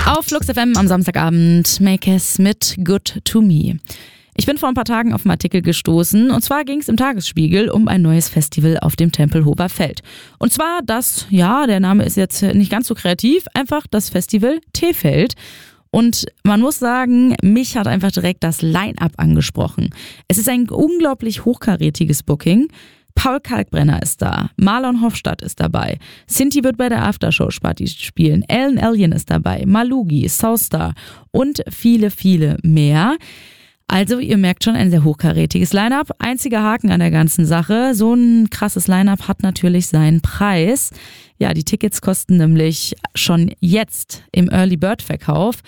Auf Flux FM am Samstagabend Makes mit Good to Me. Ich bin vor ein paar Tagen auf einen Artikel gestoßen und zwar ging es im Tagesspiegel um ein neues Festival auf dem Tempelhofer Feld. Und zwar der Name ist jetzt nicht ganz so kreativ, einfach das Festival T-Feld. Und man muss sagen, mich hat einfach direkt das Line-Up angesprochen. Es ist ein unglaublich hochkarätiges Booking. Paul Kalkbrenner ist da, Marlon Hofstadt ist dabei, Sinti wird bei der Aftershow-Party spielen, Ellen Allien ist dabei, Malugi, Southstar und viele, viele mehr. Also ihr merkt schon, ein sehr hochkarätiges Line-Up. Einziger Haken an der ganzen Sache, so ein krasses Line-Up hat natürlich seinen Preis. Ja, die Tickets kosten nämlich schon jetzt im Early Bird Verkauf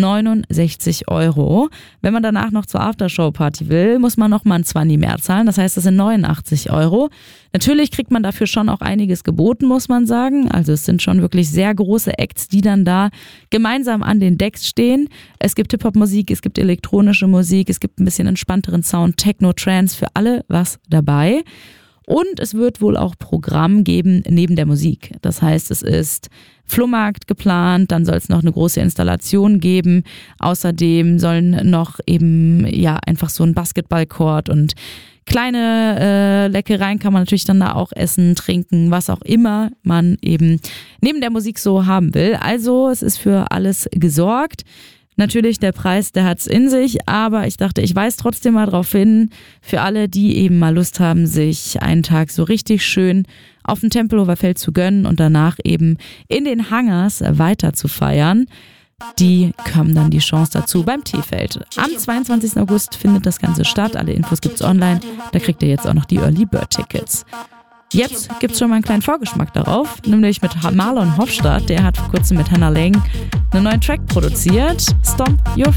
69 €. Wenn man danach noch zur Aftershow-Party will, muss man nochmal ein 20 mehr zahlen. Das heißt, das sind 89 €. Natürlich kriegt man dafür schon auch einiges geboten, muss man sagen. Also es sind schon wirklich sehr große Acts, die dann da gemeinsam an den Decks stehen. Es gibt Hip-Hop-Musik, es gibt elektronische Musik, es gibt ein bisschen entspannteren Sound, Techno, Trance, für alle was dabei. Und es wird wohl auch Programm geben neben der Musik. Das heißt, es ist Flohmarkt geplant, dann soll es noch eine große Installation geben. Außerdem sollen noch eben einfach so ein Basketballcourt und kleine Leckereien kann man natürlich dann da auch essen, trinken, was auch immer man eben neben der Musik so haben will. Also es ist für alles gesorgt. Natürlich, der Preis, der hat's in sich, aber ich dachte, ich weise trotzdem mal drauf hin, für alle, die eben mal Lust haben, sich einen Tag so richtig schön auf dem Tempelhofer Feld zu gönnen und danach eben in den Hangars weiter zu feiern, die haben dann die Chance dazu beim T-Feld. Am 22. August findet das Ganze statt, alle Infos gibt's online, da kriegt ihr jetzt auch noch die Early Bird Tickets. Jetzt gibt's schon mal einen kleinen Vorgeschmack darauf, nämlich mit Marlon Hofstadt, der hat vor kurzem mit Hannah Lang einen neuen Track produziert, Stomp Your